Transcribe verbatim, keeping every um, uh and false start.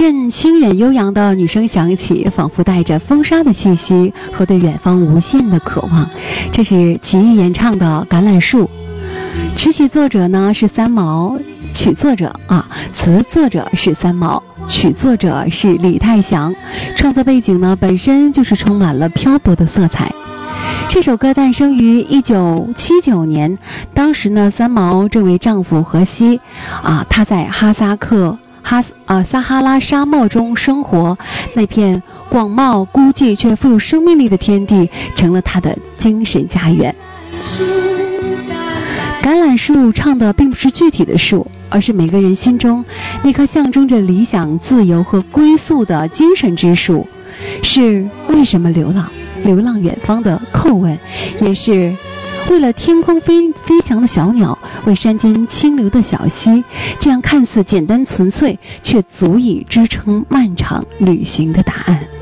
阵清远悠扬的女声响起，仿佛带着风沙的气息和对远方无限的渴望。这是齐豫演唱的《橄榄树》，词曲作者呢是三毛，曲作者啊，词作者是三毛，曲作者是李泰祥。创作背景呢本身就是充满了漂泊的色彩。这首歌诞生于一九七九年，当时呢三毛正为丈夫荷西啊，她在哈萨克哈啊撒哈拉沙漠中生活，那片广袤孤寂却富有生命力的天地成了她的精神家园。橄榄树唱的并不是具体的树，而是每个人心中那棵象征着理想、自由和归宿的精神之树，是为什么流浪流浪远方的叩问，也是为了天空飞飞翔的小鸟，为山间清流的小溪，这样看似简单纯粹，却足以支撑漫长旅行的答案。